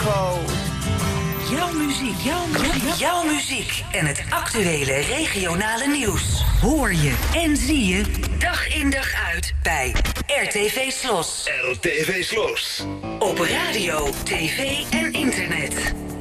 cold. Jouw muziek en het actuele regionale nieuws hoor je en zie je dag in dag uit bij RTV Slos. RTV Slos. Op radio, tv en internet.